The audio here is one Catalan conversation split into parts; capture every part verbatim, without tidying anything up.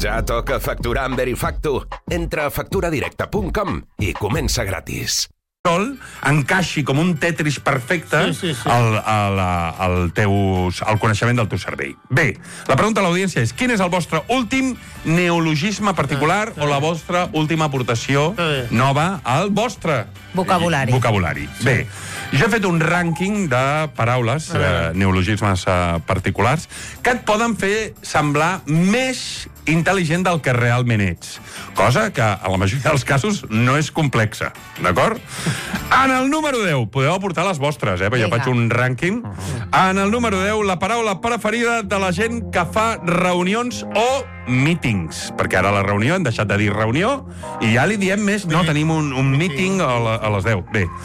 Ja toca facturar amb Verifactu. Entra a factura directa punt com i comença gratis. Encaixi com un tetris perfecte sí, sí, sí. El, el, el, teus, el coneixement del teu cervell. Bé, la pregunta a l'audiència és: quin és el vostre últim neologisme particular ah, o la vostra última aportació ah, nova al vostre vocabulari? vocabulari. Sí. Bé, jo he fet un rànquing de paraules, ah, eh, neologismes eh, particulars, que et poden fer semblar més intel·ligent del que realment ets. Cosa que, a la majoria dels casos, no és complexa. D'acord? En el número deu, podeu aportar les vostres, eh? Perquè jo faig un rànquing. En el número deu, la paraula preferida de la gent que fa reunions o meetings. Perquè ara a la reunió hem deixat de dir reunió i ja li diem més, no, tenim un, un meeting a, la, a les deu. Bé.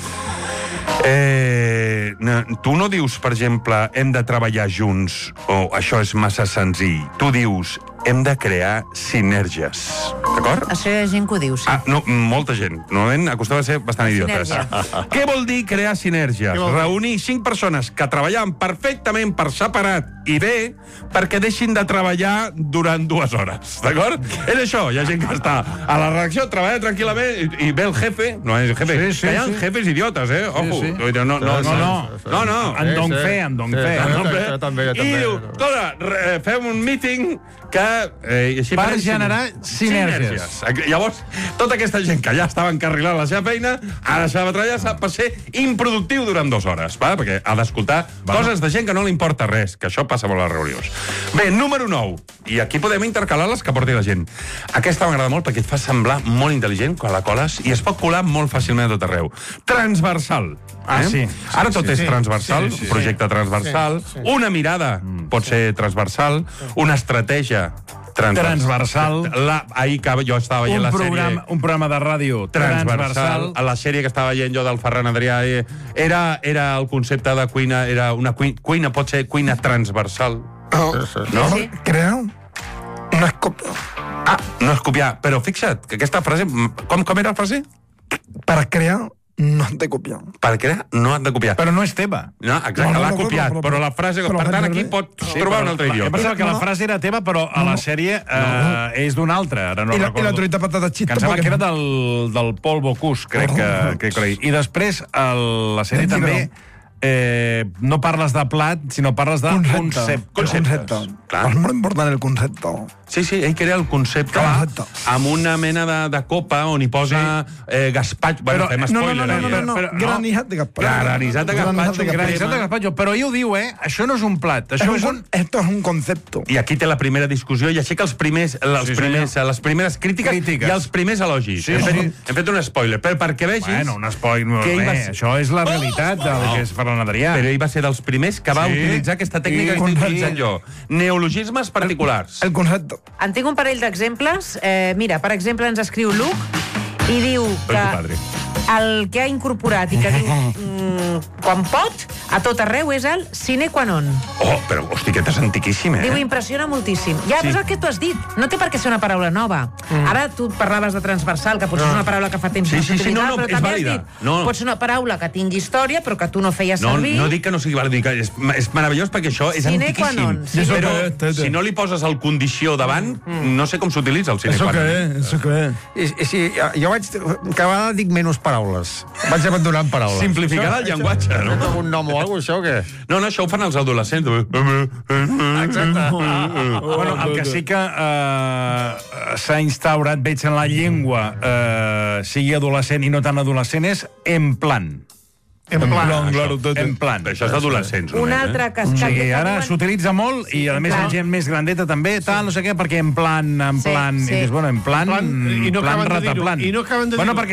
Eh, tu no dius, per exemple, hem de treballar junts o això és massa senzill. Tu dius, hem de crear sinergies. D'acord? Això hi ha gent que ho diu, sí. Ah, no, molta gent. Normalment acostuma a ser bastant idiotes. Què vol dir crear sinergies? Reunir cinc persones que treballen perfectament per separat i bé perquè deixin de treballar durant dues hores. D'acord? És això. Hi ha gent que està a la redacció, treballa tranquil·lament i, i ve el jefe. No és jefe. Sí, sí, que hi ha sí. jefes idiotes, eh? Ojo. Sí, sí. No, no, no, no, no. no, no. En don fe, en don fe. I diu, escolta, fem un meeting que... Eh, per generar sinergies. sinergies. Llavors, tota aquesta gent que ja estava encarrilant la seva feina ha deixat de treballar per ser improductiu durant dues hores, va? Perquè ha d'escoltar bueno. coses de gent que no li importa res, que això passa molt a les reunions. Bé, número nou, i aquí podem intercalar les que porti la gent. Aquesta m'agrada molt perquè et fa semblar molt intel·ligent quan la coles i es pot colar molt fàcilment a tot arreu. Transversal. Ah, eh? sí. Ara tot sí, és sí. transversal, sí, sí, projecte transversal, sí, sí. una mirada mm. pot ser transversal, una estratègia transversal. transversal. La, ahir que jo estava veient la programa, sèrie... Un programa de ràdio transversal. transversal. A la sèrie que estava veient jo del Ferran Adrià era, era el concepte de cuina, era una cuina, cuina pot ser cuina transversal. Oh, no? Sí. Creo no és copiar. Ah, no és copiar. Però fixa't, que aquesta frase... Com, com era la frase? Per crear no has de copiar. Per crear no has de copiar. Però no és teva. No, exacte, no, no, l'ha no, copiat, però, però, però la frase... Però, per tant, aquí pot sí, trobar un altre idioma. Em que la frase era teva, però a la sèrie eh, no. és d'un altre. Ara no I la, recordo. I la truita patata xita. Que em sembla que era del, del Paul Bocuse, crec que, que, que... I després, a la sèrie també... Eh, no parles de plat, sinó parles de concepte. Concepte. concepte. És molt important el concepte. Sí, sí, ell crea el concepte concepte. amb una mena de, de copa on hi posa sí. eh, gaspatxo. Bueno, fem spoiler. No, no, no, no, no, no. Granissat de gazpacho. Granissat de gazpacho. Granissat de gazpacho. Però ell ho diu, eh? Això no és un plat. Això és un... Esto es un concepte. I aquí té la primera discussió i aixeca els primers, els sí, primers, les primeres crítiques, crítiques i els primers elogis. Sí, hem, sí. fet, hem fet un spoiler, però perquè vegis... Bueno, un spoiler, no, res. Això és la realitat del que és Ferran Adrià. Però ell va ser dels primers que va sí. utilitzar aquesta tècnica sí. que estic utilitzant jo. Neologismes particulars. El, el concepte. En tinc un parell d'exemples. Eh, mira, per exemple, ens escriu Luc i diu que el que ha incorporat i que diu mm, quan pot, a tot arreu, és el sine qua non. Oh, però, hosti, que és antiquíssim, eh? Diu, impressiona moltíssim. Ja, sí. però és el que tu has dit. No té per què ser una paraula nova. Mm. Ara tu parlaves de transversal, que potser no. és una paraula que fa temps sí, no sí, sí, no, no, però també has dit, no. pot ser una paraula que tingui història, però que tu no feies no, servir. No dic que no sigui vàlid, és, és meravellós perquè això és sine antiquíssim. Sí. Però si no li poses el condició davant, mm. no sé com s'utilitza el sine qua non. Això què és? I, sí, jo vaig... Cada vegada dic menys paraules. Vaig abandonant paraules. Simplificar el llenguatge, no? No un nom o alguna cosa, això o què? No, no, això ho fan els adolescents. Exacte. Bueno, el que sí que uh, s'ha instaurat, veig en la llengua, uh, sigui adolescent i no tan adolescent, és en plan. En plan. En plan. Això és d'adolescents. Un altre que... O sigui, ara s'utilitza molt i a més hi ha gent més grandeta també, tal, no sé què, perquè en plan, en plan... I dius, bueno, en plan, I no plan acaben de dir-ho. rataplan. I no acaben de dir-ho. Bueno, perquè